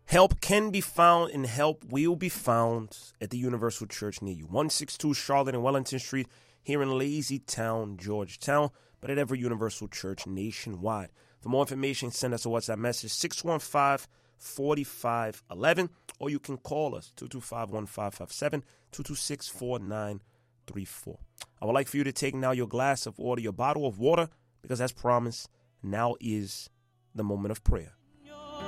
Help can be found and help will be found at the Universal Church near you. 162 Charlotte and Wellington Street here in Lazy Town, Georgetown, but at every Universal Church nationwide. For more information, send us a WhatsApp message, 615-4511, or you can call us, 225-1557, 226-4934. I would like for you to take now your glass of water, your bottle of water, because as promised, now is the moment of prayer.